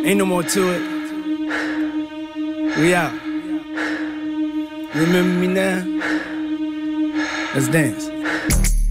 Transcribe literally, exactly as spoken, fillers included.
Ain't no more to it. We out. Remember me now? Let's dance.